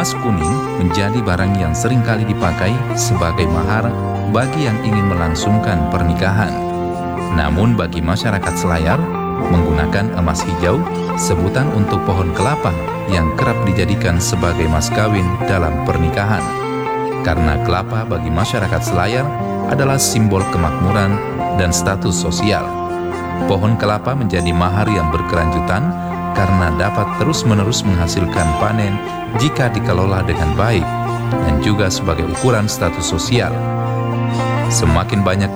Emas kuning menjadi barang yang seringkali dipakai sebagai mahar bagi yang ingin melangsungkan pernikahan. Namun bagi masyarakat Selayar, menggunakan emas hijau, sebutan untuk pohon kelapa yang kerap dijadikan sebagai mas kawin dalam pernikahan. Karena kelapa bagi masyarakat Selayar adalah simbol kemakmuran dan status sosial. Pohon kelapa menjadi mahar yang berkelanjutan karena dapat terus-menerus menghasilkan panen jika dikelola dengan baik, dan juga sebagai ukuran status sosial. Semakin banyak